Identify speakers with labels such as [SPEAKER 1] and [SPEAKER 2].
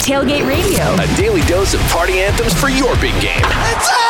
[SPEAKER 1] Tailgate Radio.
[SPEAKER 2] A daily dose of party anthems for your big game.
[SPEAKER 3] It's